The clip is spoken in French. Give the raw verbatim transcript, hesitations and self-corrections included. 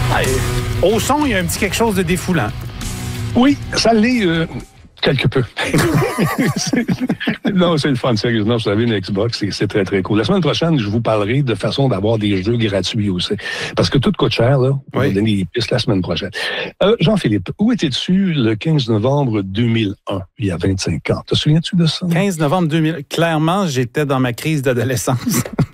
Ah, au son, il y a un petit quelque chose de défoulant. Oui, ça l'est euh, quelque peu. c'est... Non, c'est le fun, sérieusement. Vous avez une Xbox, c'est, c'est très, très cool. La semaine prochaine, je vous parlerai de façon d'avoir des jeux gratuits aussi. Parce que tout coûte cher, là. On oui. va donner des pistes la semaine prochaine. Euh, Jean-Philippe, où étais-tu le quinze novembre deux mille un, il y a vingt-cinq ans? Te souviens-tu de ça? quinze novembre deux mille un. Clairement, j'étais dans ma crise d'adolescence.